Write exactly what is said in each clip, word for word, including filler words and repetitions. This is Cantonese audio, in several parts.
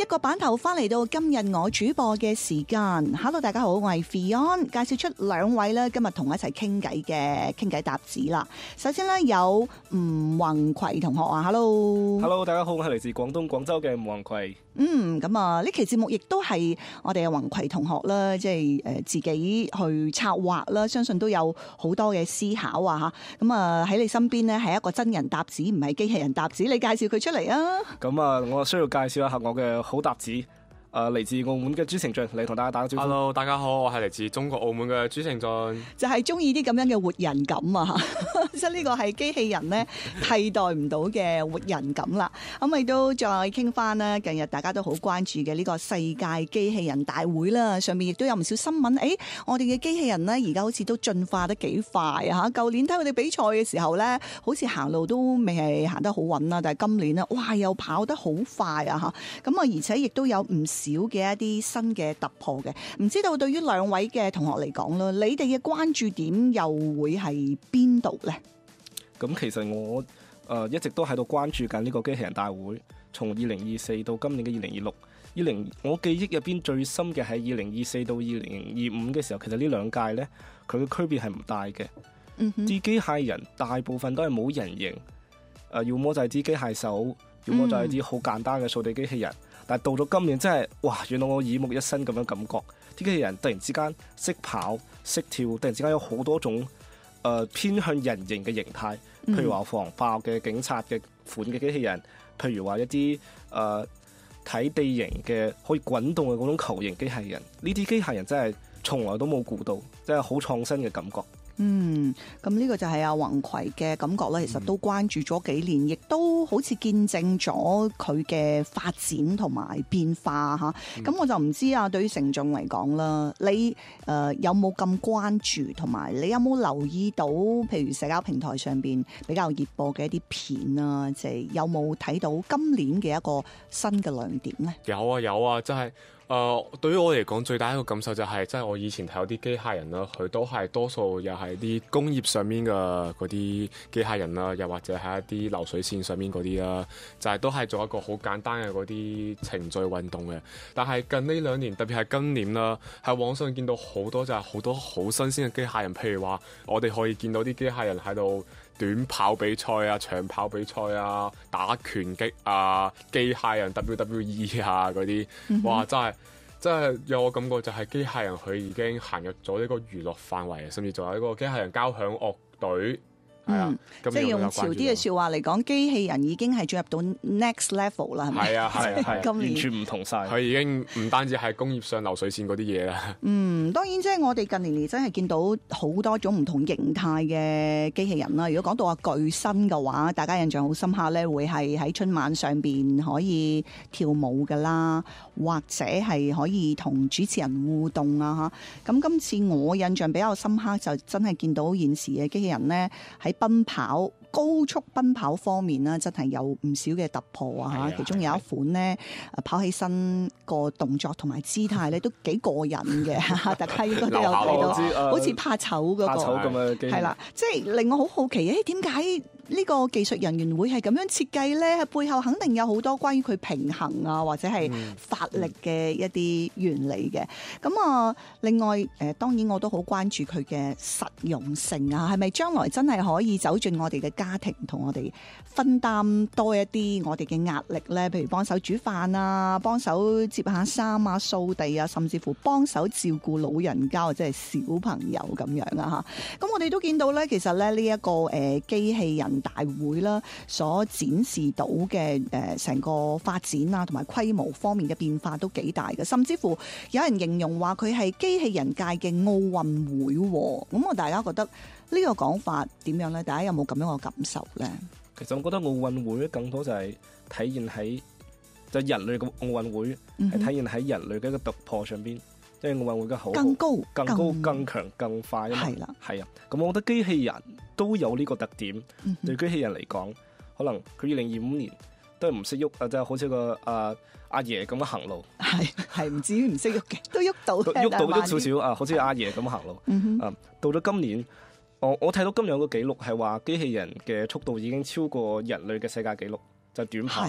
個版頭翻嚟到今日我主播嘅時間。Hello， 大家好，我係 Fion， 介紹出兩位咧今日同我一齊傾偈嘅傾偈搭子啦。首先咧有吳宏葵同學啊 ，Hello，Hello， 大家好，我係嚟自廣東廣州嘅吳宏葵。 嗯，咁啊，呢期節目亦都係我哋嘅宏葵同學啦，即係誒自己去策劃啦，相信都有好多嘅思考啊吓。咁啊喺你身邊呢，係一個真人搭子，唔係機器人搭子，你介紹佢出嚟啊！ 咁啊，我需要介紹一下我嘅好搭子。誒、呃，嚟自澳門嘅朱成俊嚟同大家打個招呼。 Hello， 大家好，我係嚟自中國澳門嘅朱成俊， 就係中意啲咁樣嘅活人感啊！即係呢個係機器人咧替代唔到嘅活人感啦。咁亦都再傾翻啦，近日大家都好關注嘅呢個世界機器人大會啦，上面亦都有唔少新聞。誒、欸，我哋嘅機器人咧而家好似都進化得幾快啊！嚇，舊年睇佢哋比賽嘅時候咧，好似行路都未係行得好穩啦，但係今年咧，哇，又跑得好快啊！嚇，咁啊，而且亦都有唔少嘅一啲新嘅突破嘅，唔知道對於兩位嘅同學嚟講啦，你哋嘅關注點又會係邊度呢？ 咁其實我誒、呃、一直都喺度關注緊呢個機器人大會，從二零二四到今年嘅二零二六。二零我記憶入邊最深嘅係二零二四到二零二五嘅時候，其實呢兩屆呢，佢嘅區別係唔大嘅。嗯哼，啲機械人大部分都係冇人形，誒、呃，要麼就係啲機械手，要麼就係啲好簡單嘅掃地機器人。嗯，但係到咗今年真係，哇！原來我耳目一新咁樣感覺，啲機器人突然之間識跑、識跳，突然之間有好多種誒、呃、偏向人形嘅形態，譬如話防爆嘅警察嘅款嘅機器人，譬如話一啲誒睇地形嘅可以滾動嘅嗰種球形機械人，呢啲機械人真係從來都冇估到，真係好創新嘅感覺。 嗯，咁呢個就係阿宏葵嘅感覺啦。其實都關注咗幾年，亦都好似見證咗佢嘅發展同埋變化吓。咁、嗯、我就唔知啊，對於成俊嚟講啦，你誒、呃、有冇咁關注，同埋你有冇留意到，譬如社交平台上邊比較熱播嘅一啲片啊，即係有冇睇到今年嘅一個新嘅亮點呢？ 有啊有啊，真係。誒、呃，對於我嚟講，最大一個感受就係、是，即係我以前睇有啲機械人啦，佢都係多數又係啲工業上面嘅嗰啲機械人啦，又或者係一啲流水線上面嗰啲啦，就係、是、都係做一個好簡單嘅嗰啲程序運動嘅。但係近呢兩年，特別係今年啦，喺網上見到好多就係好多好新鮮嘅機械人，譬如話我哋可以見到啲機械人喺度短跑比賽啊、長跑比賽啊、打拳擊啊、機械人 W W E 啊嗰啲，哇！真係真係有我感覺就係機械人佢已經行入咗呢個娛樂範圍，甚至仲有一個機械人交響樂隊。 嗯，即係用潮啲嘅說話嚟講，機器人已經係進入到 next level 啦，係咪？ 係啊係啊係， 完全唔同晒。 佢已經唔單止係工業上流水線嗰啲嘢啦。 嗯，當然即係我哋近年嚟真係見到好多種唔同形態嘅機器人啦。如果講到話巨身嘅話，大家印象好深刻咧，會係喺春晚上邊可以跳舞噶啦，或者係可以同主持人互動啊吓。咁今次我印象比較深刻就真係見到現時嘅機器人咧喺奔跑高速奔跑方面啦，真係有唔少嘅突破啊！吓，其中有一款咧，跑起身個動作同埋姿態咧都幾過癮嘅，大家應該都有睇到，好似怕醜嗰個， 怕醜咁嘅機， 係啦，即係令我好好奇，誒，點解呢個技術人員會係咁樣設計咧？背後肯定有好多關於佢平衡啊，或者係發力嘅一啲原理嘅。咁、嗯、啊，另外誒、呃，當然我都好關注佢嘅實用性啊，係咪將來真係可以走進我哋嘅家庭，同我哋分擔多一啲我哋嘅壓力咧？譬如幫手煮飯啊，幫手摺下衫啊、掃地啊，甚至乎幫手照顧老人家或者係小朋友咁樣啊嚇。咁我哋都見到咧，其實咧呢一個誒機器人大會啦，所展示到嘅誒成個發展啊，同埋規模方面嘅變化都幾大嘅，甚至乎有人形容話佢係機器人界嘅奧運會。咁我大家覺得呢個講法點樣咧？大家有冇咁樣嘅感受咧？ 其實我覺得奧運會更多就係體現喺就人類嘅奧運會係、嗯、體現喺人類嘅一個突破上邊，即係奧運會嘅好更高、 更高、更，更強、更快。係啦，係啊。咁我覺得機器人都有呢個特點。嗯、對機器人嚟講，可能佢二零二五年都係唔識喐啊，即係好似個阿阿爺咁樣行路。係係唔至於唔識喐嘅，都喐到喐到喐少少啊，好似阿爺咁行路。嗯啊，到咗今年。我我睇到今日有個紀錄係話機器人嘅速度已經超過人類嘅世界紀錄，就係、短跑。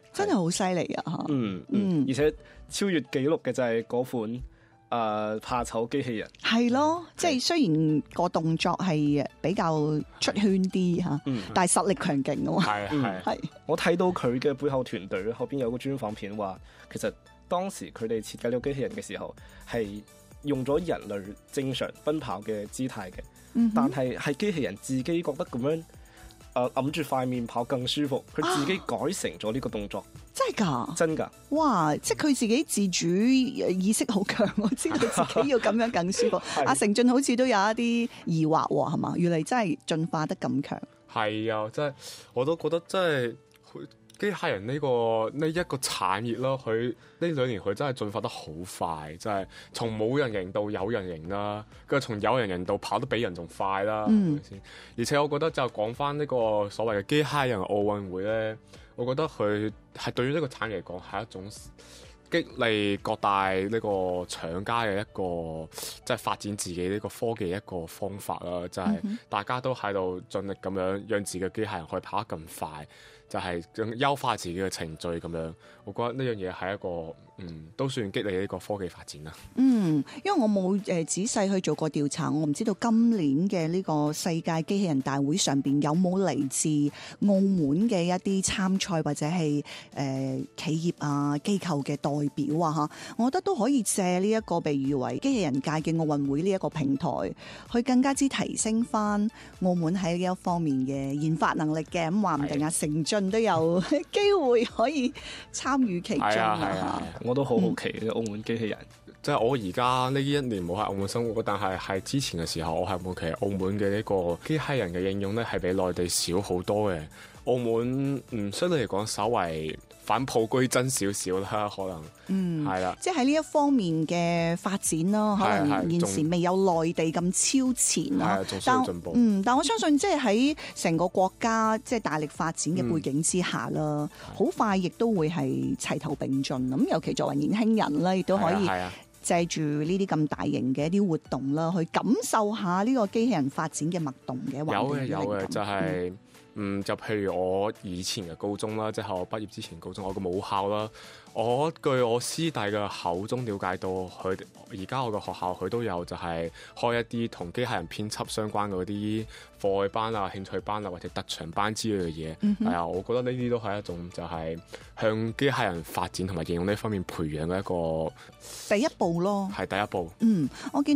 真係好犀利啊！嚇， 嗯嗯，而且超越紀錄嘅就係嗰款。誒、uh, 怕醜機器人係咯，即係雖然個動作係比較出圈啲嚇，嗯、但係實力強勁嘅喎。 係係係。 我睇到佢嘅背後團隊後邊有個專訪片話，其實當時佢哋設計呢個機器人嘅時候係用咗人類正常奔跑嘅姿態嘅，嗯、哼但係係機器人自己覺得咁樣誒揞住塊面跑更舒服，佢自己改成咗呢個動作。啊真係㗎， 真㗎！ 哇！即係佢自己自主意識好強，我知道自己要咁樣更舒服。阿成俊好似都有一啲疑惑喎，係嘛？原來真係進化得咁強。 係啊，真係我都覺得真係機械人呢、呢個呢一、呢個產業咯，佢呢兩年佢真係進化得好快，真係從冇人型到有人型啦，跟住從有人型到跑得比人仲快啦，係咪先？而且我覺得就講翻呢個所謂嘅機械人奧運會咧。我覺得佢係對於呢個產業嚟講係一種激勵各大呢個廠家嘅一個即係發展自己呢個科技一個方法啦，就係、是、大家都喺度盡力咁樣讓自己嘅機械人可以跑得更快，就係、是、優化自己嘅程序咁樣。我覺得呢樣嘢係一個嗯都算激勵呢個科技發展啦。嗯， 因為我冇誒、呃、仔細去做過調查，我唔知道今年嘅呢個世界機器人大會上邊有冇嚟自澳門嘅一啲參賽或者係誒、呃、企業啊機構嘅代表啊嚇，我覺得都可以借呢一個被譽為機器人界嘅奧運會呢一個平台，去更加之提升翻澳門喺呢一方面嘅研發能力嘅。咁話唔定啊，成俊都有機會可以參與其中啊！ 我都好好奇嘅、嗯、澳門機器人。 即係我而家呢一年冇喺澳門生活，但係喺之前嘅時候，我係冇其實澳門嘅呢個機械人嘅應用咧，係比內地少好多嘅。澳門嗯相對嚟講稍為返璞歸真少少啦，可能嗯係啦， 即係喺呢一方面嘅發展咯，可能現時未有內地咁超前啦， 仲需要進步。 嗯，但我相信即係喺成個國家即係大力發展嘅背景之下啦，好、嗯、快亦都會係齊頭並進。咁尤其作為年輕人咧，亦都可以借住呢啲咁大型嘅一啲活動啦，去感受下呢個機器人發展嘅脈動嘅。 有嘅有嘅，就係、是。嗯嗯，就譬如我以前嘅高中啦，即係我畢業之前高中，我個母校啦，我據我師弟嘅口中了解到，佢而家我嘅學校佢都有就係開一啲同機械人編輯相關嘅嗰啲課外班啊、興趣班啊或者特長班之類嘅嘢。係啊、嗯哼，我覺得呢啲都係一種就係向機械人發展同埋應用呢方面培養嘅一個第一步咯， 係第一步。 嗯，我見。